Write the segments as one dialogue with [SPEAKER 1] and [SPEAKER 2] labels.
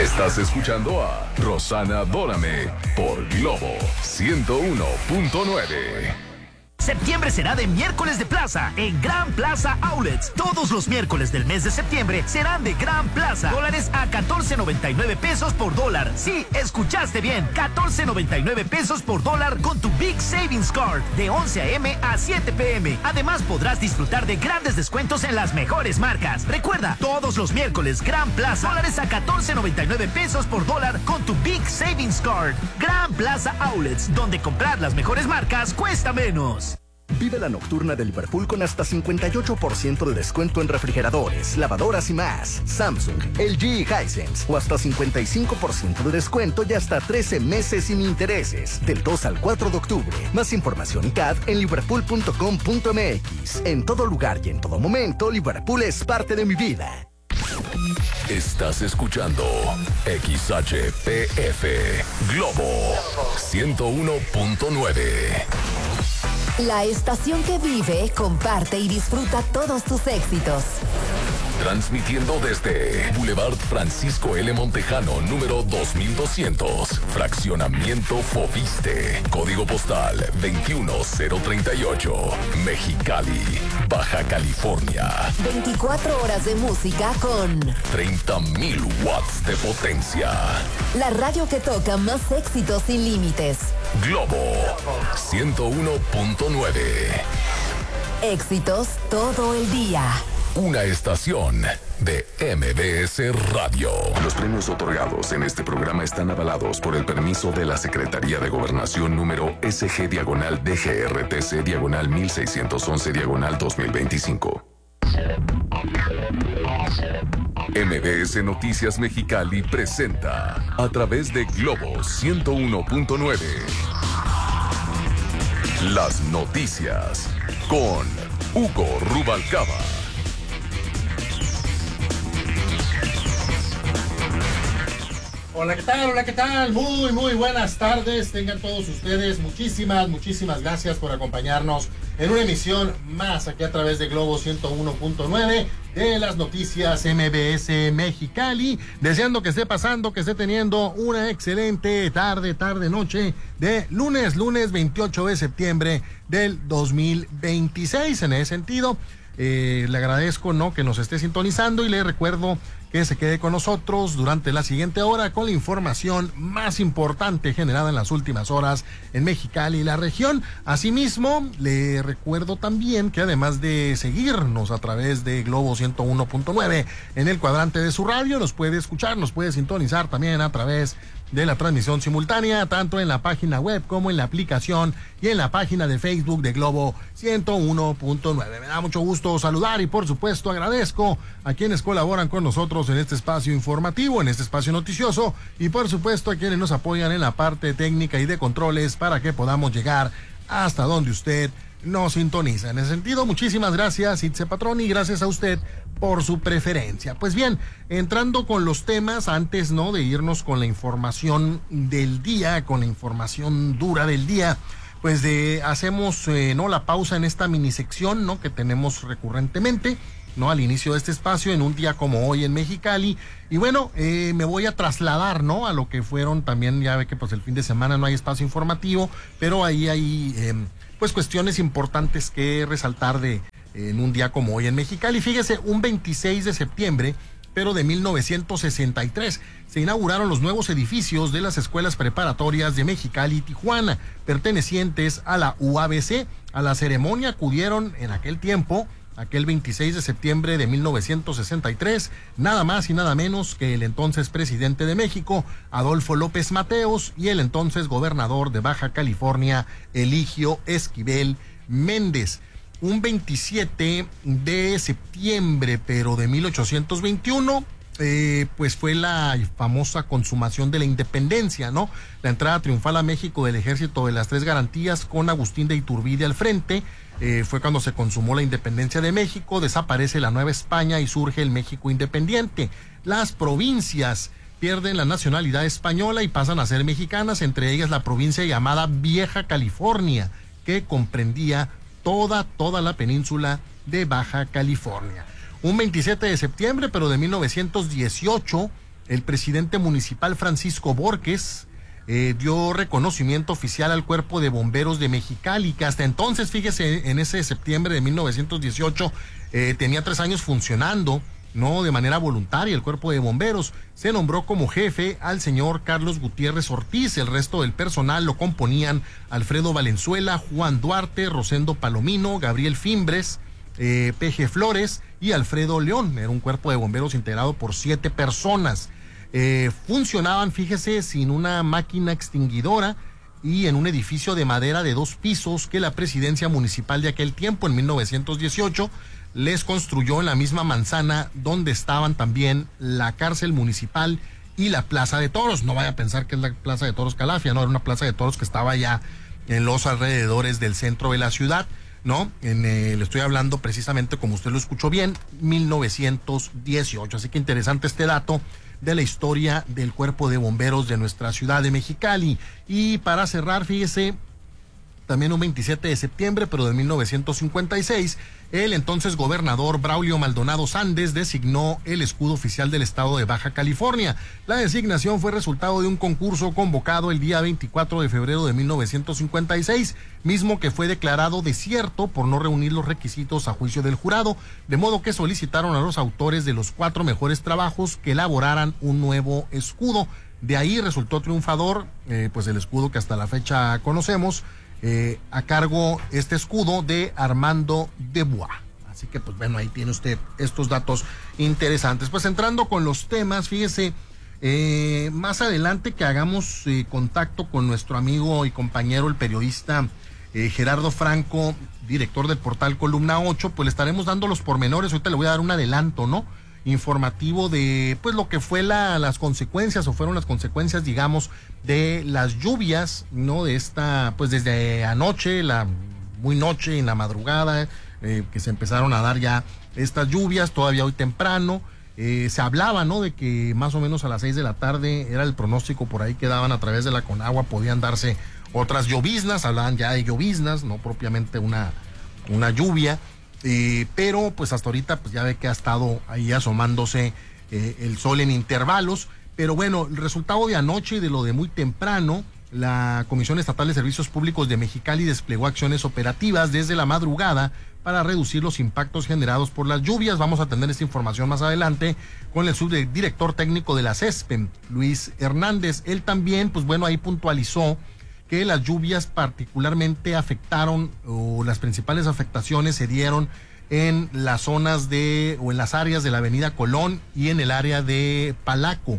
[SPEAKER 1] Estás escuchando a Rosana Dórame por Globo 101.9.
[SPEAKER 2] Septiembre será de miércoles de plaza en Gran Plaza Outlets. Todos los miércoles del mes de septiembre serán de Gran Plaza. Dólares a 14.99 pesos por dólar. Sí, escuchaste bien. 14.99 pesos por dólar con tu Big Savings Card de 11 a.m. a 7 p.m. Además podrás disfrutar de grandes descuentos en las mejores marcas. Recuerda, todos los miércoles Gran Plaza. Dólares a 14.99 pesos por dólar con tu Big Savings Card. Gran Plaza Outlets, donde comprar las mejores marcas cuesta menos.
[SPEAKER 3] Vive la nocturna de Liverpool con hasta 58% de descuento en refrigeradores, lavadoras y más. Samsung, LG y Hisense. O hasta 55% de descuento y hasta 13 meses sin intereses. Del 2 al 4 de octubre. Más información y CAD en liverpool.com.mx. En todo lugar y en todo momento, Liverpool es parte de mi vida.
[SPEAKER 1] Estás escuchando XHPF Globo 101.9.
[SPEAKER 4] La estación que vive, comparte y disfruta todos tus éxitos.
[SPEAKER 1] Transmitiendo desde Boulevard Francisco L. Montejano, número 2200, Fraccionamiento Fobiste, Código Postal 21038, Mexicali, Baja California.
[SPEAKER 4] 24 horas de música con
[SPEAKER 1] 30,000 watts de potencia.
[SPEAKER 4] La radio que toca más éxitos sin límites.
[SPEAKER 1] Globo 101.9.
[SPEAKER 4] Éxitos todo el día.
[SPEAKER 1] Una estación de MBS Radio. Los premios otorgados en este programa están avalados por el permiso de la Secretaría de Gobernación número SG-DGRTC-1611-2025. MBS Noticias Mexicali presenta a través de Globo 101.9 las noticias con Hugo Rubalcaba.
[SPEAKER 5] Hola, ¿qué tal? Hola, ¿qué tal? Muy buenas tardes. Tengan todos ustedes muchísimas gracias por acompañarnos en una emisión más aquí a través de Globo 101.9 de las noticias MBS Mexicali. Deseando que esté pasando, que esté teniendo una excelente noche de lunes 28 de septiembre del 2026. En ese sentido, le agradezco que nos esté sintonizando y le recuerdo que se quede con nosotros durante la siguiente hora con la información más importante generada en las últimas horas en Mexicali y la región. Asimismo, le recuerdo también que además de seguirnos a través de Globo 101.9 en el cuadrante de su radio, nos puede escuchar, nos puede sintonizar también a través de la transmisión simultánea, tanto en la página web como en la aplicación y en la página de Facebook de Globo 101.9. Me da mucho gusto saludar y por supuesto agradezco a quienes colaboran con nosotros en este espacio informativo, en este espacio noticioso y por supuesto a quienes nos apoyan en la parte técnica y de controles para que podamos llegar hasta donde usted nos sintoniza. En ese sentido, muchísimas gracias, Itze Patroni, y gracias a usted por su preferencia. Pues bien, entrando con los temas, antes de irnos con la información del día, con la información dura del día, pues hacemos la pausa en esta minisección que tenemos recurrentemente, al inicio de este espacio, en un día como hoy en Mexicali. Y bueno, me voy a trasladar, a lo que fueron también, ya ve que pues el fin de semana no hay espacio informativo, pero ahí hay pues cuestiones importantes que resaltar en un día como hoy en Mexicali. Fíjese, un 26 de septiembre, pero de 1963, se inauguraron los nuevos edificios de las escuelas preparatorias de Mexicali y Tijuana, pertenecientes a la UABC. A la ceremonia acudieron en aquel tiempo, aquel 26 de septiembre de 1963, nada más y nada menos que el entonces presidente de México, Adolfo López Mateos, y el entonces gobernador de Baja California, Eligio Esquivel Méndez. Un 27 de septiembre, pero de 1821, pues fue la famosa consumación de la independencia, La entrada triunfal a México del Ejército de las Tres Garantías con Agustín de Iturbide al frente. Fue cuando se consumó la independencia de México, desaparece la Nueva España y surge el México independiente. Las provincias pierden la nacionalidad española y pasan a ser mexicanas, entre ellas la provincia llamada Vieja California, que comprendía toda la península de Baja California. Un 27 de septiembre, pero de 1918, el presidente municipal Francisco Borges dio reconocimiento oficial al Cuerpo de Bomberos de Mexicali, que hasta entonces, fíjese, en ese septiembre de 1918 tenía 3 años funcionando, no de manera voluntaria. El Cuerpo de Bomberos se nombró como jefe al señor Carlos Gutiérrez Ortiz. El resto del personal lo componían Alfredo Valenzuela, Juan Duarte, Rosendo Palomino, Gabriel Fimbres, P.G. Flores y Alfredo León. Era un cuerpo de bomberos integrado por 7 personas. Funcionaban, fíjese, sin una máquina extinguidora y en un edificio de madera de 2 pisos que la presidencia municipal de aquel tiempo, en 1918, les construyó en la misma manzana donde estaban también la cárcel municipal y la Plaza de Toros. No vaya a pensar que es la Plaza de Toros Calafia, no, era una Plaza de Toros que estaba ya en los alrededores del centro de la ciudad, ¿no? Le estoy hablando precisamente, como usted lo escuchó bien, 1918. Así que interesante este dato de la historia del Cuerpo de Bomberos de nuestra ciudad de Mexicali. Y para cerrar, fíjese, también un 27 de septiembre, pero de 1956, el entonces gobernador Braulio Maldonado Sández designó el escudo oficial del estado de Baja California. La designación fue resultado de un concurso convocado el día 24 de febrero de 1956, mismo que fue declarado desierto por no reunir los requisitos a juicio del jurado, de modo que solicitaron a los autores de los 4 mejores trabajos que elaboraran un nuevo escudo. De ahí resultó triunfador, pues el escudo que hasta la fecha conocemos, a cargo este escudo de Armando Debois. Así que pues bueno, ahí tiene usted estos datos interesantes. Pues entrando con los temas, fíjese, más adelante que hagamos contacto con nuestro amigo y compañero, el periodista Gerardo Franco, director del portal Columna 8, pues le estaremos dando los pormenores. Ahorita le voy a dar un adelanto, ¿no?, informativo de pues lo que fue las consecuencias, o fueron las consecuencias, digamos, de las lluvias, ¿no?, de esta, pues desde anoche, muy noche, en la madrugada, que se empezaron a dar ya estas lluvias, todavía hoy temprano. Se hablaba, ¿no?, de que más o menos a las 6 de la tarde era el pronóstico por ahí que daban a través de la Conagua, podían darse otras lloviznas, hablaban ya de lloviznas, no propiamente una lluvia. Pero pues hasta ahorita pues ya ve que ha estado ahí asomándose el sol en intervalos. Pero bueno, el resultado de anoche y de lo de muy temprano, la Comisión Estatal de Servicios Públicos de Mexicali desplegó acciones operativas desde la madrugada para reducir los impactos generados por las lluvias. Vamos a tener esta información más adelante con el subdirector técnico de la CESPEM, Luis Hernández. Él también, pues bueno, ahí puntualizó que las lluvias particularmente afectaron, o las principales afectaciones se dieron en las zonas o en las áreas de la avenida Colón y en el área de Palaco.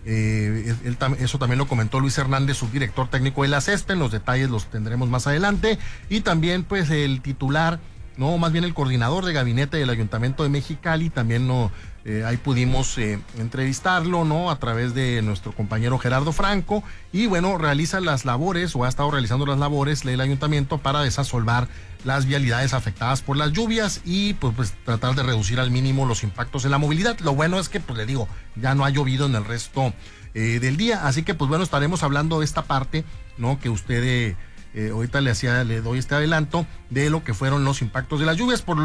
[SPEAKER 5] Eso también lo comentó Luis Hernández, subdirector técnico de la CESPEM. Los detalles los tendremos más adelante. Y también pues el titular, no, más bien el coordinador de gabinete del Ayuntamiento de Mexicali, también ahí pudimos entrevistarlo, ¿no?, a través de nuestro compañero Gerardo Franco. Y bueno, realiza las labores, o ha estado realizando las labores del ayuntamiento para desasolvar las vialidades afectadas por las lluvias y pues tratar de reducir al mínimo los impactos en la movilidad. Lo bueno es que, pues le digo, ya no ha llovido en el resto del día, así que pues bueno, estaremos hablando de esta parte, ¿no?, que usted ahorita le doy este adelanto de lo que fueron los impactos de las lluvias. Por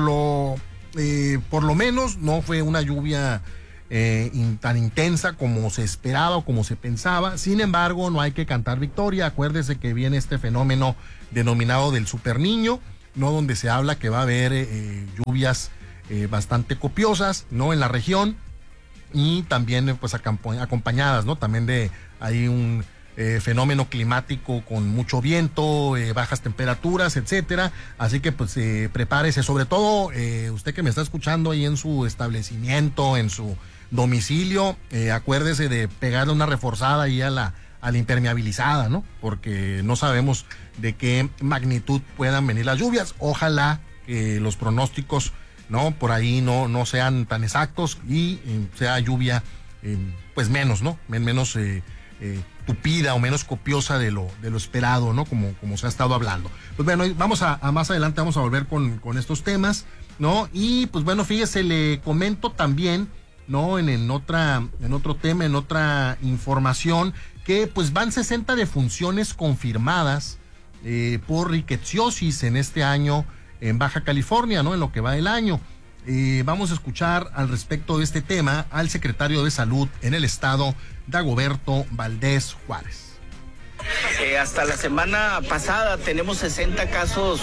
[SPEAKER 5] lo menos no fue una lluvia tan intensa como se esperaba o como se pensaba. Sin embargo, no hay que cantar victoria. Acuérdese que viene este fenómeno denominado del Super Niño, ¿no?, donde se habla que va a haber lluvias bastante copiosas, ¿no?, en la región, y también pues acompañadas, ¿no?, también de ahí un fenómeno climático con mucho viento, bajas temperaturas, etcétera. Así que pues prepárese, sobre todo usted que me está escuchando ahí en su establecimiento, en su domicilio, acuérdese de pegarle una reforzada ahí a la impermeabilizada, ¿no?, porque no sabemos de qué magnitud puedan venir las lluvias. Ojalá que los pronósticos, ¿no?, por ahí no sean tan exactos y sea lluvia pues menos, ¿no?, menos tupida o menos copiosa de lo esperado, ¿no?, como se ha estado hablando. Pues bueno, vamos a más adelante vamos a volver con estos temas, ¿no? Y pues bueno, fíjese, le comento también, ¿no?, en otro tema, en otra información, que pues van 60 defunciones confirmadas por rickettsiosis en este año en Baja California, ¿no?, en lo que va del año. Vamos a escuchar al respecto de este tema al secretario de Salud en el estado, Dagoberto Valdés Juárez.
[SPEAKER 6] Hasta la semana pasada tenemos 60 casos,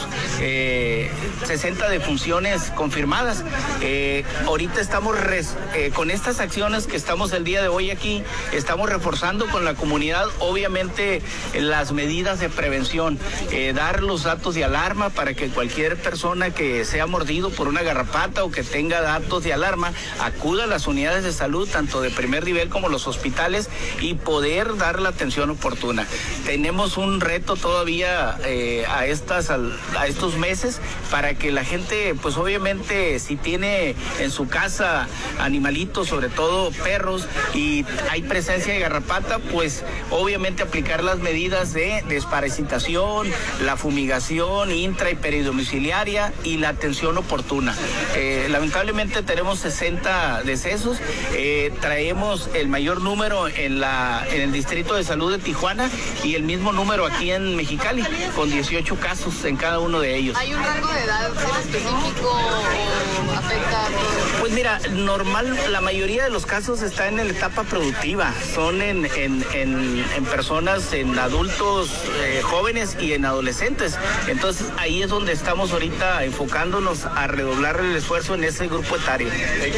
[SPEAKER 6] 60 defunciones confirmadas. Ahorita estamos con estas acciones que estamos el día de hoy aquí, estamos reforzando con la comunidad, obviamente, las medidas de prevención, dar los datos de alarma para que cualquier persona que sea mordido por una garrapata o que tenga datos de alarma acuda a las unidades de salud, tanto de primer nivel como los hospitales, y poder dar la atención oportuna. Tenemos un reto todavía a estos meses para que la gente, pues obviamente, si tiene en su casa animalitos, sobre todo perros, y hay presencia de garrapata, pues obviamente aplicar las medidas de desparasitación, la fumigación intra y peridomiciliaria y la atención oportuna. Lamentablemente tenemos 60 decesos, traemos el mayor número en el Distrito de Salud de Tijuana y el mismo número aquí en Mexicali, con 18 casos en cada uno de ellos.
[SPEAKER 7] ¿Hay un rango de edad específico o afecta a todos?
[SPEAKER 6] Pues mira, normal, la mayoría de los casos está en la etapa productiva, son en personas, en adultos jóvenes y en adolescentes. Entonces ahí es donde estamos ahorita enfocándonos a redoblar el esfuerzo en ese grupo etario.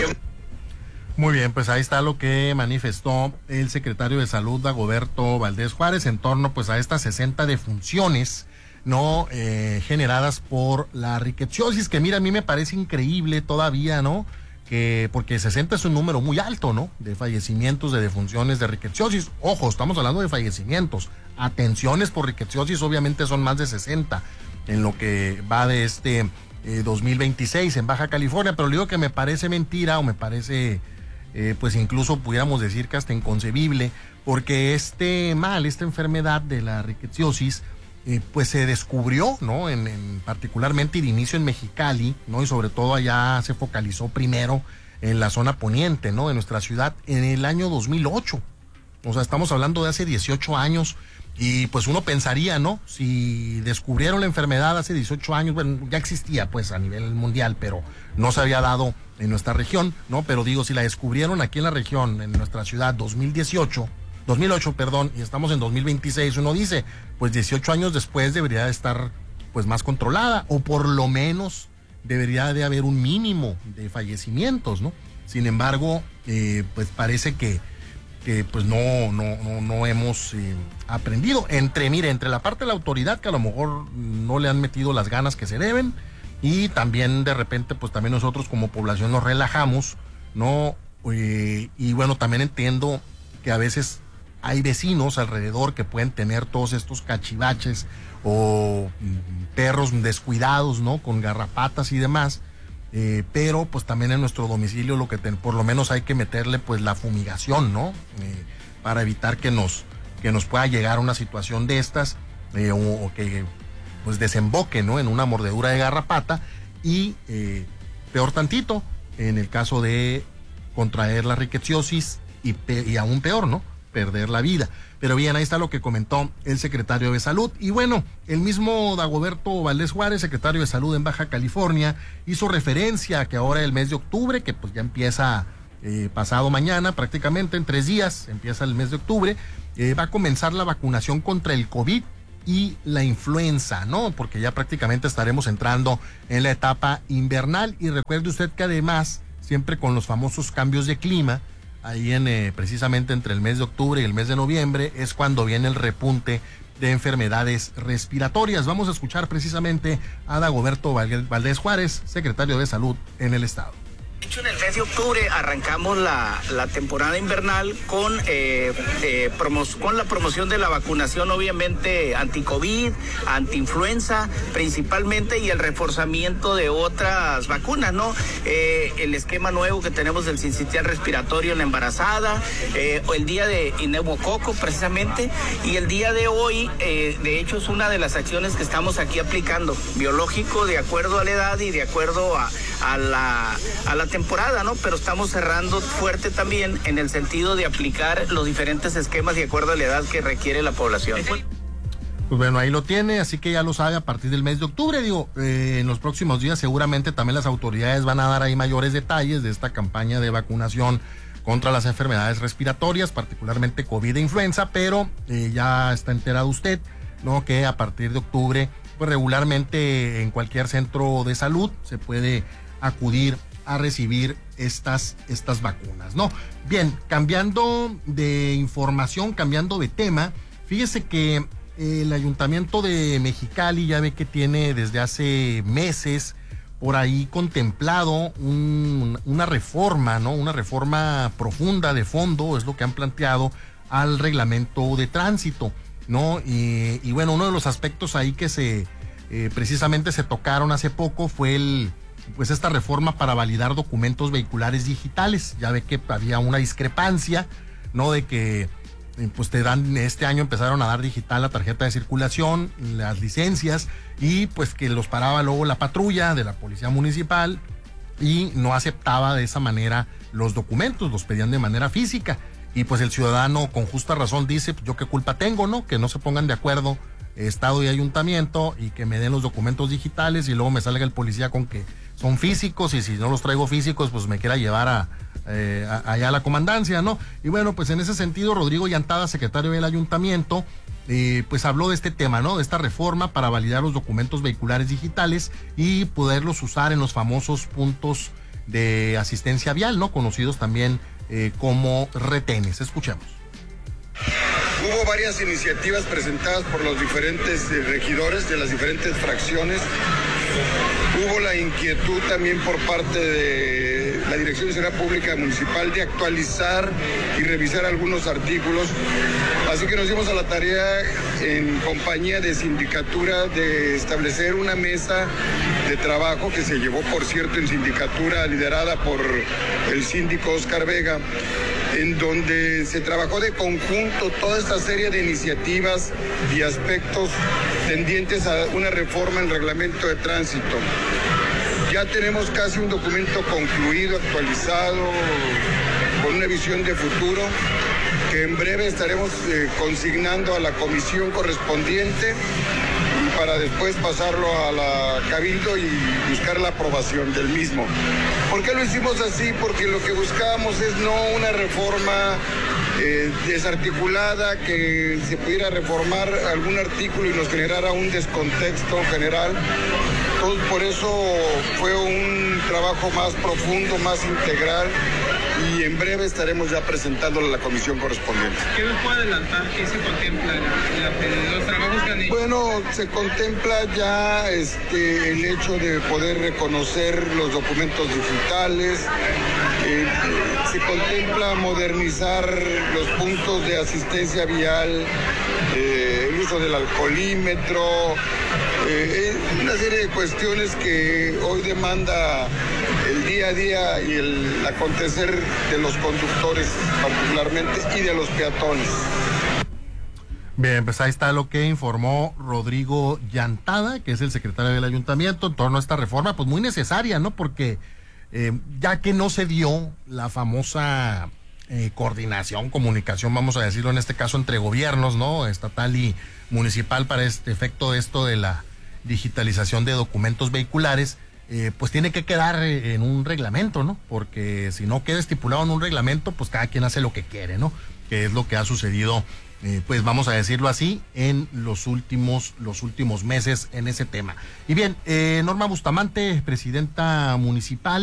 [SPEAKER 5] Muy bien, pues ahí está lo que manifestó el secretario de Salud, Dagoberto Valdés Juárez, en torno pues a estas 60 defunciones no generadas por la rickettsiosis, que mira, a mí me parece increíble todavía, ¿no? Que porque 60 es un número muy alto, ¿no? De fallecimientos, de defunciones de rickettsiosis. Ojo, estamos hablando de fallecimientos. Atenciones por rickettsiosis obviamente son más de 60 en lo que va de este 2026 en Baja California, pero le digo que me parece mentira o me parece... pues incluso pudiéramos decir que hasta inconcebible, porque esta enfermedad de la rickettsiosis, pues se descubrió, ¿no? Particularmente de inicio en Mexicali, ¿no? Y sobre todo allá se focalizó primero en la zona poniente, ¿no? De nuestra ciudad en el año 2008. O sea, estamos hablando de hace 18 años y pues uno pensaría, ¿no? Si descubrieron la enfermedad hace 18 años, bueno, ya existía pues a nivel mundial, pero no se había dado en nuestra región, ¿no? Pero digo, si la descubrieron aquí en la región, en nuestra ciudad, 2008, y estamos en 2026, uno dice, pues 18 años después debería de estar pues más controlada, o por lo menos debería de haber un mínimo de fallecimientos, ¿no? Sin embargo, pues parece que pues no hemos aprendido. Entre la parte de la autoridad, que a lo mejor no le han metido las ganas que se deben, y también de repente pues también nosotros como población nos relajamos, ¿no? Y bueno, también entiendo que a veces hay vecinos alrededor que pueden tener todos estos cachivaches o perros descuidados, ¿no? Con garrapatas y demás, pero pues también en nuestro domicilio lo que por lo menos hay que meterle pues la fumigación, ¿no? Para evitar que nos pueda llegar a una situación de estas, o que pues desemboque, ¿no? En una mordedura de garrapata y peor tantito en el caso de contraer la rickettsiosis y aún peor, ¿no? Perder la vida. Pero bien, ahí está lo que comentó el secretario de Salud. Y bueno, el mismo Dagoberto Valdés Juárez, secretario de Salud en Baja California, hizo referencia a que ahora el mes de octubre, que pues ya empieza pasado mañana, prácticamente en 3 días, empieza el mes de octubre, va a comenzar la vacunación contra el COVID y la influenza, ¿no? Porque ya prácticamente estaremos entrando en la etapa invernal. Y recuerde usted que además, siempre con los famosos cambios de clima, ahí precisamente entre el mes de octubre y el mes de noviembre es cuando viene el repunte de enfermedades respiratorias. Vamos a escuchar precisamente a Dagoberto Valdés Juárez, secretario de Salud en el estado.
[SPEAKER 6] De hecho, en el mes de octubre arrancamos la temporada invernal con la promoción de la vacunación, obviamente anti-COVID, anti-influenza principalmente, y el reforzamiento de otras vacunas, ¿no? El esquema nuevo que tenemos del sincitial respiratorio en la embarazada, el día de neumococo precisamente, y el día de hoy, de hecho, es una de las acciones que estamos aquí aplicando, biológico de acuerdo a la edad y de acuerdo a la temporada, ¿no? Pero estamos cerrando fuerte también en el sentido de aplicar los diferentes esquemas de acuerdo a la edad que requiere la población.
[SPEAKER 5] Pues bueno, ahí lo tiene, así que ya lo sabe a partir del mes de octubre. En los próximos días seguramente también las autoridades van a dar ahí mayores detalles de esta campaña de vacunación contra las enfermedades respiratorias, particularmente COVID e influenza, pero ya está enterado usted, ¿no?, que a partir de octubre, pues regularmente en cualquier centro de salud se puede acudir a recibir estas vacunas, ¿no? Bien, cambiando de información, cambiando de tema, fíjese que el Ayuntamiento de Mexicali ya ve que tiene desde hace meses por ahí contemplado una reforma, ¿no? Una reforma profunda de fondo, es lo que han planteado al reglamento de tránsito, ¿no? Y bueno, uno de los aspectos ahí que precisamente se tocaron hace poco fue esta reforma para validar documentos vehiculares digitales. Ya ve que había una discrepancia, ¿no?, de que pues este año empezaron a dar digital la tarjeta de circulación, las licencias, y pues que los paraba luego la patrulla de la policía municipal y no aceptaba de esa manera los documentos, los pedían de manera física, y pues el ciudadano con justa razón dice, pues yo qué culpa tengo, ¿no?, que no se pongan de acuerdo Estado y Ayuntamiento y que me den los documentos digitales y luego me salga el policía con que son físicos, y si no los traigo físicos pues me quiera llevar allá a la comandancia, ¿no? Y bueno, pues en ese sentido Rodrigo Llantada, secretario del Ayuntamiento, pues habló de este tema, ¿no?, de esta reforma para validar los documentos vehiculares digitales y poderlos usar en los famosos puntos de asistencia vial, ¿no?, conocidos también como retenes. Escuchemos.
[SPEAKER 8] Hubo varias iniciativas presentadas por los diferentes regidores de las diferentes fracciones. Hubo la inquietud también por parte de la Dirección de Seguridad Pública Municipal de actualizar y revisar algunos artículos. Así que nos dimos a la tarea, en compañía de sindicatura, de establecer una mesa de trabajo que se llevó, por cierto, en sindicatura liderada por el síndico Oscar Vega, en donde se trabajó de conjunto toda esta serie de iniciativas y aspectos tendientes a una reforma en el reglamento de tránsito. Ya tenemos casi un documento concluido, actualizado, con una visión de futuro, que en breve estaremos consignando a la comisión correspondiente para después pasarlo a la Cabildo y buscar la aprobación del mismo. ¿Por qué lo hicimos así? Porque lo que buscábamos es no una reforma desarticulada, que se pudiera reformar algún artículo y nos generara un descontexto general. Entonces, por eso fue un trabajo más profundo, más integral, y en breve estaremos ya presentándolo a la comisión correspondiente.
[SPEAKER 9] ¿Qué nos puede adelantar? ¿Qué se contempla los trabajos que han hecho?
[SPEAKER 8] Bueno, se contempla ya el hecho de poder reconocer los documentos digitales, se contempla modernizar los puntos de asistencia vial, el uso del alcoholímetro, una serie de cuestiones que hoy demanda el día a día y el acontecer de los conductores particularmente y de los peatones.
[SPEAKER 5] Bien, pues ahí está lo que informó Rodrigo Llantada, que es el secretario del Ayuntamiento, en torno a esta reforma, pues muy necesaria, ¿no? Porque ya que no se dio la famosa coordinación, comunicación, vamos a decirlo en este caso, entre gobiernos, ¿no?, estatal y municipal, para este efecto de esto de la digitalización de documentos vehiculares, pues tiene que quedar en un reglamento, ¿no? Porque si no queda estipulado en un reglamento, pues cada quien hace lo que quiere, ¿no? Que es lo que ha sucedido, pues vamos a decirlo así, en los últimos meses en ese tema. Y bien, Norma Bustamante, presidenta municipal.